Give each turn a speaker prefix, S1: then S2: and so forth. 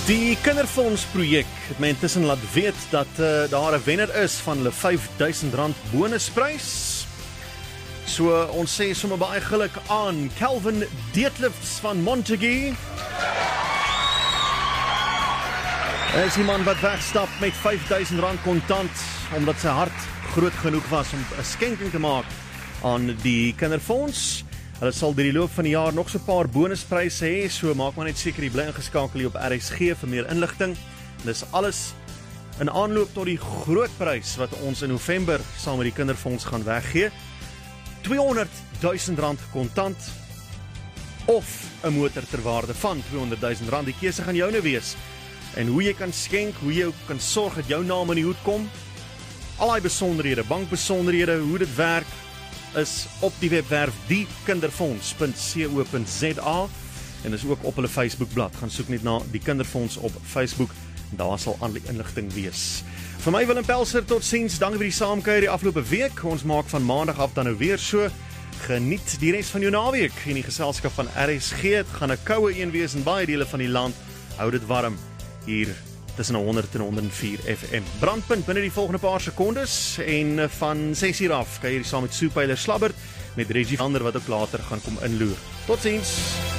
S1: Die Kinderfondsprojek het my intussen laat weet dat daar 'n wenner is van hulle R5.000 bonusprys. So ons sê sommer baie geluk aan Calvin Deetlifts van Montague. Hy is die man wat wegstap met R5.000 kontant, omdat sy hart groot genoeg was om 'n skenking te maak aan die Kinderfonds. Hulle sal deur die loop van die jaar nog so 'n paar bonuspryse hê, so maak maar net seker jy bly ingeskakel hier op RSG vir meer inligting. Dis alles in aanloop tot die groot prys wat ons in November saam met die Kinderfonds gaan weggee. R200.000 kontant of 'n motor ter waarde van R200.000. Die keuse gaan joune wees. En hoe jy kan skenk, hoe jy kan sorg dat jou naam in die hoed kom. Al die besonderhede, bankbesonderhede, hoe dit werk, is op die webwerf diekinderfonds.co.za en is ook op hulle Facebookblad. Gaan soek net na die Kinderfonds op Facebook en daar sal al die inligting wees. Vir my Willem Pelser, tot ziens, dankie vir die saamkuier die afgelope week. Ons maak van maandag af dan nou weer so. Geniet die res van jou naweek in die geselskap van RSG. Het gaan 'n koue een wees in baie dele van die land. Hou dit warm hier tussen 100 en 104 FM. Brandpunt binne die volgende paar sekondes en van 6 uur af kan jy saam met Soepeiler Slabbert met Reggie Vander wat ook later gaan kom inloer. Tot ziens.